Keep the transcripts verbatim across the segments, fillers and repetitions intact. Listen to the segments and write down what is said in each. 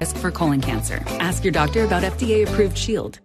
risk for colon cancer. Ask your doctor about F D A-approved Shield.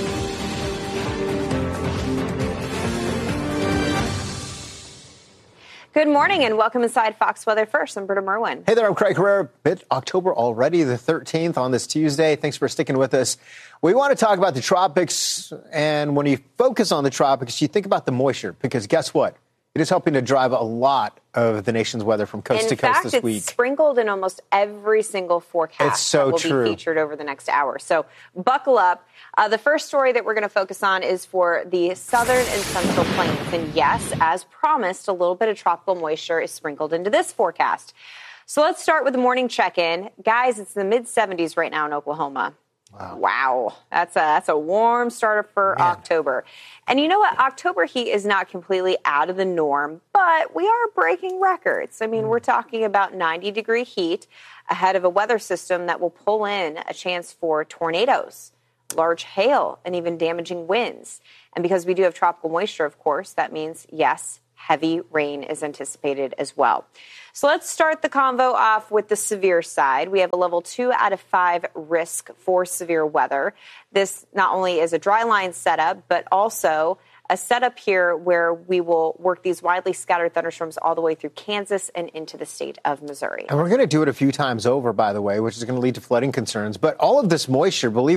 Good morning and welcome inside Fox Weather First. I'm Britta Merwin. Hey there, I'm Craig Herrera. Mid-October already, the thirteenth on this Tuesday. Thanks for sticking with us. We want to talk about the tropics, and when you focus on the tropics, you think about the moisture, because guess what? It is helping to drive a lot of the nation's weather from coast in to fact, coast this it's week. It's sprinkled in almost every single forecast it's so that will true. be featured over the next hour. So buckle up. Uh, the first story that we're going to focus on is for the southern and central plains. And yes, as promised, a little bit of tropical moisture is sprinkled into this forecast. So let's start with the morning check-in. Guys, it's in the mid seventies right now in Oklahoma. Wow. wow. That's a, that's a warm start for Man. October. And you know what? October heat is not completely out of the norm, but we are breaking records. I mean, mm. we're talking about ninety degree heat ahead of a weather system that will pull in a chance for tornadoes, large hail, and even damaging winds. And because we do have tropical moisture, of course, that means, yes, heavy rain is anticipated as well. So let's start the convo off with the severe side. We have a level two out of five risk for severe weather. This not only is a dry line setup, but also a setup here where we will work these widely scattered thunderstorms all the way through Kansas and into the state of Missouri. And we're going to do it a few times over, by the way, which is going to lead to flooding concerns. But all of this moisture, believe